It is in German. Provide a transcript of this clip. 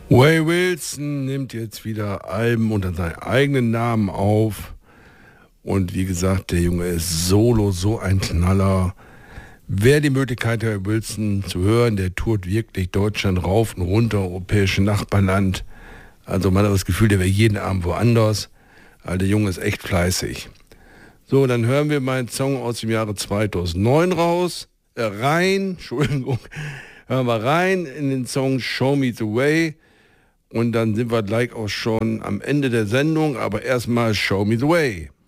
Ray Wilson nimmt jetzt wieder Alben unter seinen eigenen Namen auf. Und wie gesagt, der Junge ist solo so ein Knaller. Wer die Möglichkeit hat, Ray Wilson zu hören, der tourt wirklich Deutschland rauf und runter, europäische Nachbarland. Also man hat das Gefühl, der wäre jeden Abend woanders. Also der Junge ist echt fleißig. So, dann hören wir meinen Song aus dem Jahre 2009 Entschuldigung. Hören wir rein in den Song Show Me the Way. Und dann sind wir gleich auch schon am Ende der Sendung, aber erstmal Show Me the Way.